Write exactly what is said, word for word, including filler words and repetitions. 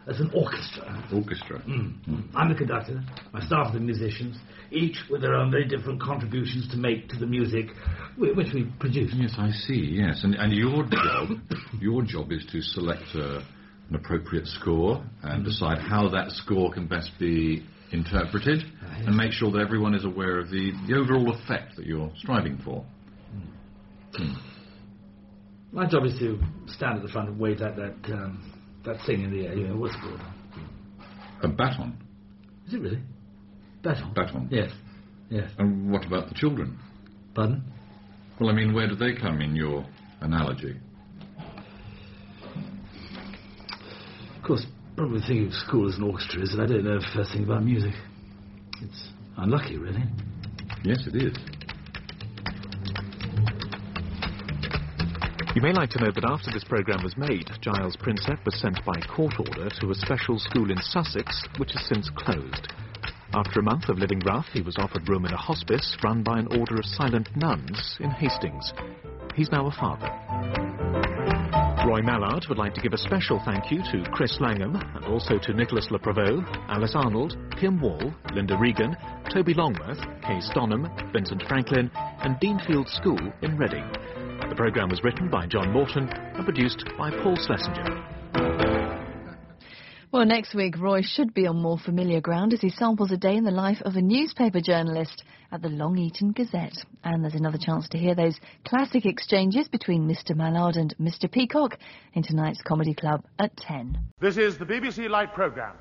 as an orchestra. Orchestra? Mm. Mm. I'm the conductor, my staff are the musicians, each with their own very different contributions to make to the music wh- which we produce. Yes, I see, yes. And, and your job your job is to select a, an appropriate score and mm. decide how that score can best be interpreted uh, yes. and make sure that everyone is aware of the, the overall effect that you're striving for. Mm. Mm. My job is to stand at the front and wave that that, um, that thing in the air. You know, what's it called? A baton? Is it really? Baton? Baton. Yes. Yes. And what about the children? Pardon? Well, I mean, where do they come in your analogy? Of course, probably thinking of school as an orchestra is that I don't know the first thing about music. It's unlucky, really. Yes, it is. You may like to know that after this programme was made, Giles Prinsep was sent by court order to a special school in Sussex, which has since closed. After a month of living rough, he was offered room in a hospice run by an order of silent nuns in Hastings. He's now a father. Roy Mallard would like to give a special thank you to Chris Langham and also to Nicholas Le Prevost, Alice Arnold, Kim Wall, Linda Regan, Toby Longworth, Kay Stonham, Vincent Franklin and Deanfield School in Reading. The programme was written by John Morton and produced by Paul Schlesinger. Well, next week, Roy should be on more familiar ground as he samples a day in the life of a newspaper journalist at the Long Eaton Gazette. And there's another chance to hear those classic exchanges between Mister Mallard and Mister Peacock in tonight's Comedy Club at ten. This is the B B C Light programme.